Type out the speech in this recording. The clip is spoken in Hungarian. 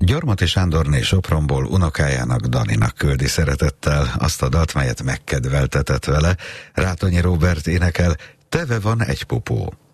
Gyarmati Sándorné Sopronból unokájának, Daninak küldi szeretettel azt a dalt, melyet megkedveltetett vele. Rátonyi Róbert énekel, Teve van egy pupó.